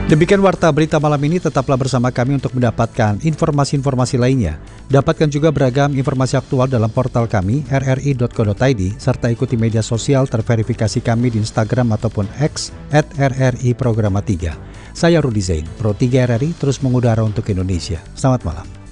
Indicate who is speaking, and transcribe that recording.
Speaker 1: Demikian Warta Berita Malam ini, tetaplah bersama kami untuk mendapatkan informasi-informasi lainnya. Dapatkan juga beragam informasi aktual dalam portal kami rri.co.id, serta ikuti media sosial terverifikasi kami di Instagram ataupun X @RRI Programa 3. Saya Rudi Zain, Pro 3 RRI terus mengudara untuk Indonesia. Selamat malam.